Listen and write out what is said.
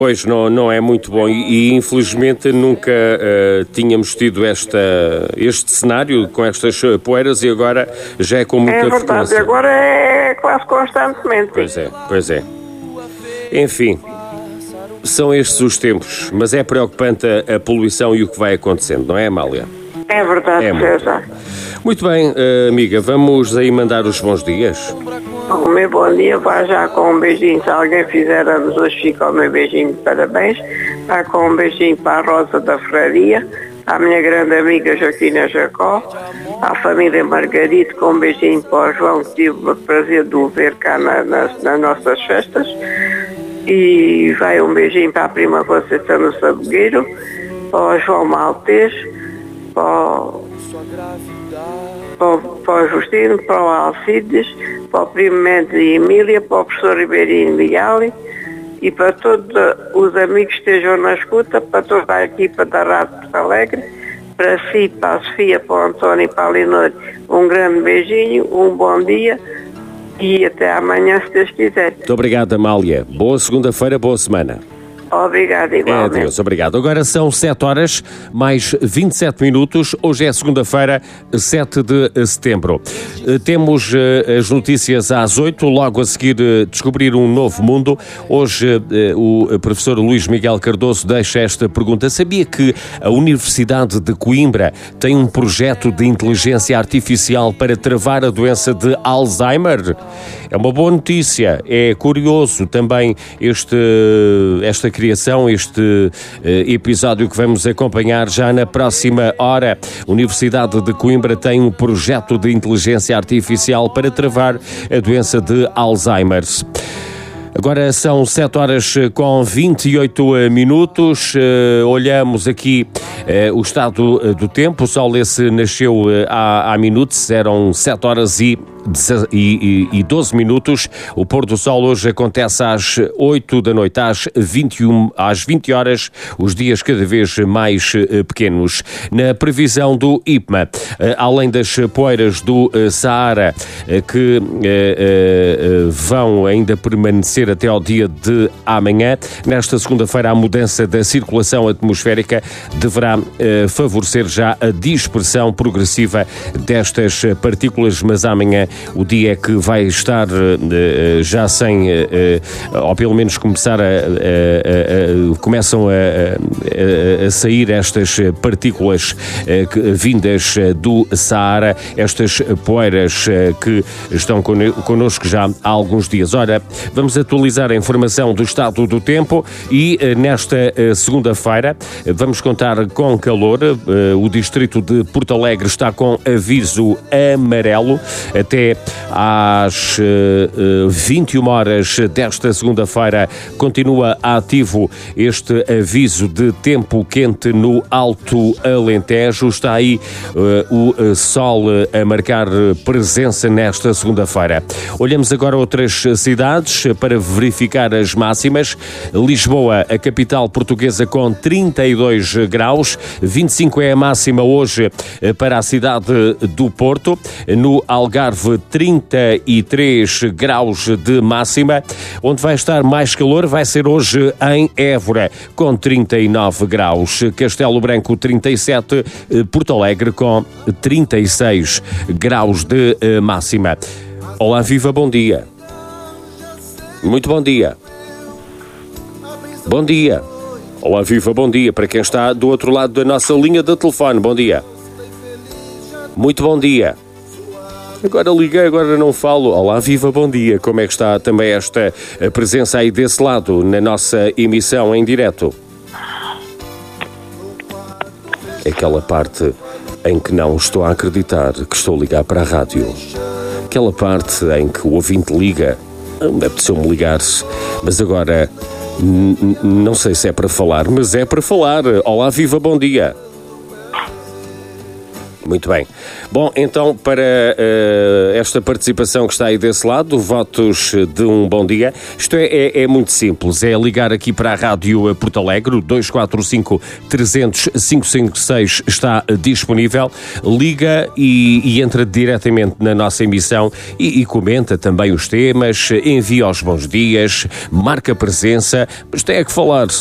Pois, não é muito bom e infelizmente nunca tínhamos tido este cenário com estas poeiras e agora já é com muita frequência. É verdade, agora é quase constantemente. Pois é. Enfim, são estes os tempos, mas é preocupante a poluição e o que vai acontecendo, não é, Amália? É verdade, César. Muito bem, amiga, vamos aí mandar os bons dias. O meu bom dia vai já com um beijinho. Se alguém fizer anos hoje, fica o meu beijinho de parabéns. Vai com um beijinho para a Rosa da Ferraria, à minha grande amiga Joaquina Jacó, à família Margaride, com um beijinho para o João, que tive o prazer de o ver cá nas nossas festas. E vai um beijinho para a prima Conceição no Sabogueiro, para o João Maltês, para o Justino, para o Alcides, para o primo Mendes e Emília, para o professor Ribeirinho Ligali e para todos os amigos que estejam na escuta, para toda a equipa da Rádio Porto Alegre, para si, para a Sofia, para o António e para a Leonor, um grande beijinho, um bom dia e até amanhã, se Deus quiser. Muito obrigado, Amália. Boa segunda-feira, boa semana. Obrigado, igualmente. Adeus, obrigado. Agora são 7 horas, mais 27 minutos. Hoje é segunda-feira, 7 de setembro. Temos as notícias às 8, logo a seguir descobrir um novo mundo. Hoje o professor Luís Miguel Cardoso deixa esta pergunta. Sabia que a Universidade de Coimbra tem um projeto de inteligência artificial para travar a doença de Alzheimer? É uma boa notícia. É curioso também esta criação, este episódio que vamos acompanhar já na próxima hora. A Universidade de Coimbra tem um projeto de inteligência artificial para travar a doença de Alzheimer. Agora são 7 horas com 28 minutos. Olhamos aqui o estado do tempo. O sol esse nasceu há minutos, eram 7 horas e 12 minutos. O pôr do sol hoje acontece às 8 da noite, às 20 horas, os dias cada vez mais pequenos. Na previsão do IPMA, além das poeiras do Saara, que vão ainda permanecer até ao dia de amanhã, nesta segunda-feira a mudança da circulação atmosférica deverá favorecer já a dispersão progressiva destas partículas, mas amanhã o dia é que vai estar já sem, ou pelo menos começam a sair estas partículas vindas do Saara, estas poeiras que estão connosco já há alguns dias. Ora, vamos atualizar a informação do estado do tempo e nesta segunda-feira vamos contar com calor. O distrito de Porto Alegre está com aviso amarelo até às 21 horas desta segunda-feira. Continua ativo este aviso de tempo quente no Alto Alentejo. Está aí o sol a marcar presença nesta segunda-feira. Olhamos agora outras cidades para verificar as máximas. Lisboa, a capital portuguesa, com 32 graus. 25 é a máxima hoje para a cidade do Porto. No Algarve, 33 graus de máxima. Onde vai estar mais calor vai ser hoje em Évora, com 39 graus. Castelo Branco, 37. Porto Alegre, com 36 graus de máxima. Olá, viva, bom dia. Muito bom dia. Bom dia. Olá, viva, bom dia para quem está do outro lado da nossa linha de telefone. Bom dia. Muito bom dia. Agora liguei, agora não falo. Olá, viva, bom dia. Como é que está também esta presença aí desse lado na nossa emissão em direto? Aquela parte em que não estou a acreditar que estou a ligar para a rádio. Aquela parte em que o ouvinte liga. Apeteceu-me ligar-se, mas agora não sei se é para falar, mas é para falar. Olá, viva, bom dia. Muito bem. Bom, então, para esta participação que está aí desse lado, votos de um bom dia, isto é muito simples, é ligar aqui para a Rádio Porto Alegre, o 245-300-556 está disponível, liga e entra diretamente na nossa emissão e comenta também os temas, envia os bons dias, marca presença, mas tem que falar